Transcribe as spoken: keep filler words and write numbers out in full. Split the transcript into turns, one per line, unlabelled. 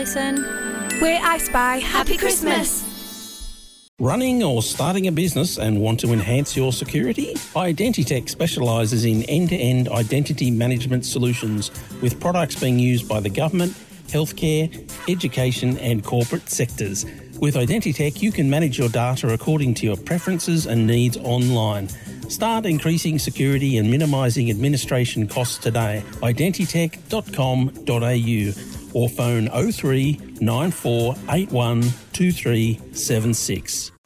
Listen, we're I Spy. Happy Christmas.
Running or starting a business and want to enhance your security? Identitech specialises in end-to-end identity management solutions with products being used by the government, healthcare, education and corporate sectors. With Identitech, you can manage your data according to your preferences and needs online. Start increasing security and minimising administration costs today. identitech dot com dot a u or phone oh three nine four eight one two three seven six.